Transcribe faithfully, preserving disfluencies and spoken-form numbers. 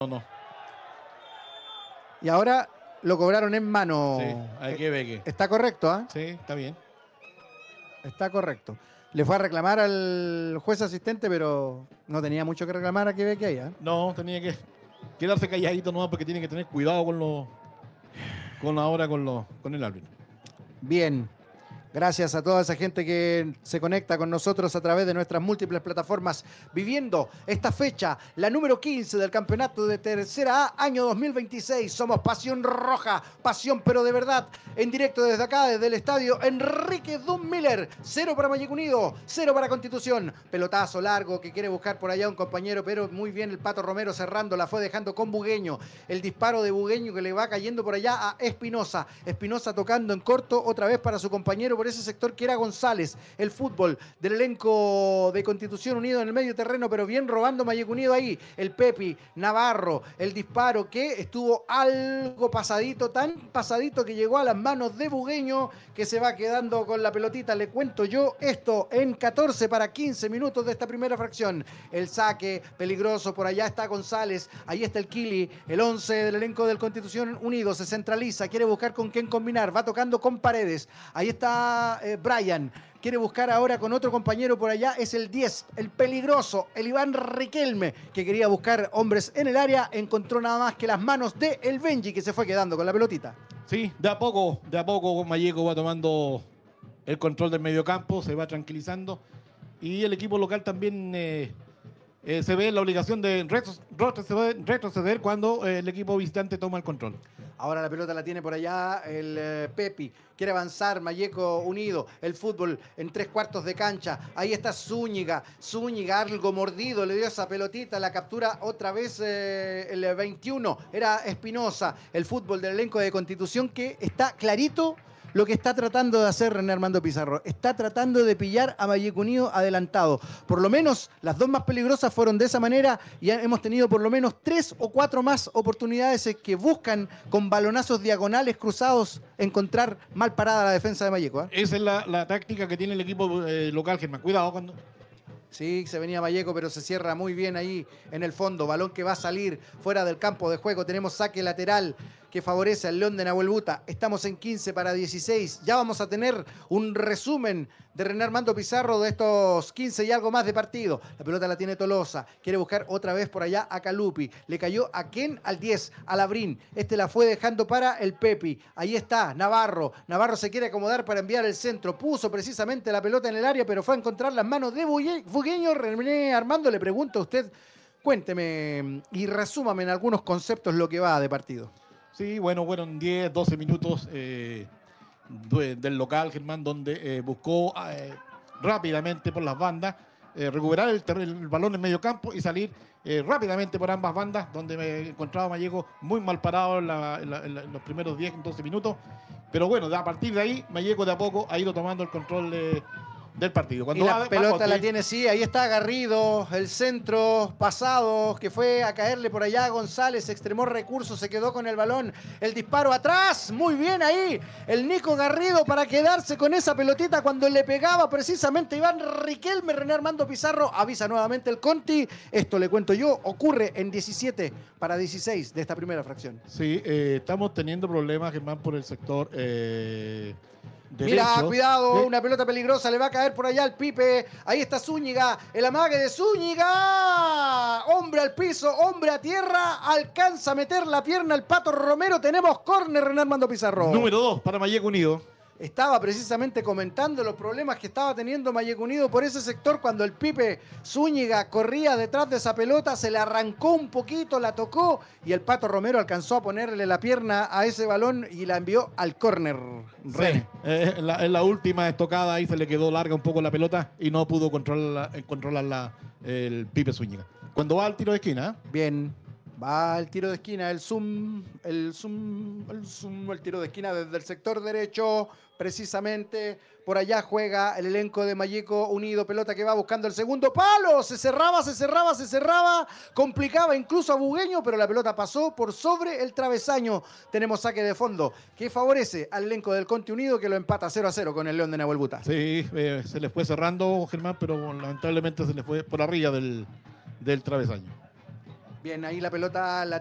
No, no. Y ahora lo cobraron en mano. Sí, hay que ver que. Está correcto, ¿ah? Sí, está bien. Está correcto. Le fue a reclamar al juez asistente, pero no tenía mucho que reclamar a Quebec ahí, ¿eh? No, tenía que quedarse calladito nomás porque tiene que tener cuidado con los. Con ahora con los. Con el árbitro. Bien. Gracias a toda esa gente que se conecta con nosotros a través de nuestras múltiples plataformas, viviendo esta fecha, la número quince del campeonato de Tercera A, año dos mil veintiséis. Somos Pasión Roja, pasión pero de verdad, en directo desde acá, desde el estadio Enrique Dunmiller. Cero para Mayek Unido, cero para Constitución. Pelotazo largo que quiere buscar por allá un compañero, pero muy bien el Pato Romero cerrando, la fue dejando con Bugueño. El disparo de Bugueño que le va cayendo por allá a Espinosa. Espinosa tocando en corto, otra vez para su compañero por ese sector que era González. El fútbol del elenco de Constitución Unido en el medio terreno, pero bien robando Mayek Unido ahí. El Pepi, Navarro, el disparo que estuvo algo pasadito, tan pasadito que llegó a las manos de Bugueño, que se va quedando con la pelotita. Le cuento yo esto en catorce para quince minutos de esta primera fracción. El saque peligroso, por allá está González, ahí está el Kili, el once del elenco del Constitución Unido, se centraliza, quiere buscar con quién combinar, va tocando con Paredes, ahí está Eh, Brian, quiere buscar ahora con otro compañero por allá, es el diez, el peligroso, el Iván Riquelme, que quería buscar hombres en el área, encontró nada más que las manos de el Benji, que se fue quedando con la pelotita. Sí, de a poco, de a poco Mayeko va tomando el control del mediocampo, se va tranquilizando y el equipo local también eh, eh, se ve en la obligación de retroceder, retroceder cuando eh, el equipo visitante toma el control. Ahora la pelota la tiene por allá el eh, Pepi. Quiere avanzar Mayeko Unido. El fútbol en tres cuartos de cancha. Ahí está Zúñiga. Zúñiga algo mordido. Le dio esa pelotita. La captura otra vez eh, el veintiuno. Era Espinosa. El fútbol del elenco de Constitución que está clarito lo que está tratando de hacer René Armando Pizarro. Está tratando de pillar a Mayek Unido adelantado. Por lo menos las dos más peligrosas fueron de esa manera y hemos tenido por lo menos tres o cuatro más oportunidades que buscan con balonazos diagonales cruzados encontrar mal parada la defensa de Mayeko, ¿eh? Esa es la, la táctica que tiene el equipo eh, local, Germán. Cuidado cuando... Sí, se venía Mayeko, pero se cierra muy bien ahí en el fondo. Balón que va a salir fuera del campo de juego. Tenemos saque lateral que favorece al León de Nahuel Buta. Estamos en quince para dieciséis. Ya vamos a tener un resumen de René Armando Pizarro de estos quince y algo más de partido. La pelota la tiene Tolosa. Quiere buscar otra vez por allá a Calupi. Le cayó a Ken al diez, a Labrín. Este la fue dejando para el Pepi. Ahí está Navarro. Navarro se quiere acomodar para enviar el centro. Puso precisamente la pelota en el área, pero fue a encontrar las manos de Bugueño. René Armando, le pregunto a usted, cuénteme y resúmame en algunos conceptos lo que va de partido. Sí, bueno, fueron diez, doce minutos eh, de, del local, Germán, donde eh, buscó eh, rápidamente por las bandas, eh, recuperar el, el balón en medio campo y salir eh, rápidamente por ambas bandas, donde me encontraba Mayeko muy mal parado en, la, en, la, en los primeros diez, doce minutos. Pero bueno, a partir de ahí, Mayeko de a poco ha ido tomando el control de... del partido. Cuando y la va, pelota va, la tiene, sí, ahí está Garrido, el centro pasado, que fue a caerle por allá a González, extremó recursos, se quedó con el balón, el disparo atrás, muy bien ahí, el Nico Garrido para quedarse con esa pelotita cuando le pegaba precisamente Iván Riquelme. René Armando Pizarro avisa nuevamente el Conti, esto le cuento yo, ocurre en diecisiete para dieciséis de esta primera fracción. Sí, eh, estamos teniendo problemas, Germán, por el sector... Eh, Mira, derecho. cuidado, ¿Eh? una pelota peligrosa, le va a caer por allá el Pipe. Ahí está Zúñiga, el amague de Zúñiga. Hombre al piso, hombre a tierra. Alcanza a meter la pierna el Pato Romero. Tenemos córner, René Armando Pizarro. Número dos para Mayek Unido. Estaba precisamente comentando los problemas que estaba teniendo Mayek Unido por ese sector cuando el Pipe Zúñiga corría detrás de esa pelota, se le arrancó un poquito, la tocó y el Pato Romero alcanzó a ponerle la pierna a ese balón y la envió al córner. Sí, eh, en, la, en la última estocada ahí se le quedó larga un poco la pelota y no pudo controlar, controlar la, el Pipe Zúñiga. Cuando va al tiro de esquina. Bien. Va el tiro de esquina, el zoom, el zoom, el zoom, el tiro de esquina desde el sector derecho, precisamente. Por allá juega el elenco de Mayeko Unido, pelota que va buscando el segundo palo. Se cerraba, se cerraba, se cerraba. Complicaba incluso a Bugueño, pero la pelota pasó por sobre el travesaño. Tenemos saque de fondo que favorece al elenco del Conti Unido, que lo empata cero a cero con el León de Nahuel Buta. Sí, eh, se le fue cerrando, Germán, pero lamentablemente se le fue por arriba del, del travesaño. Bien, ahí la pelota la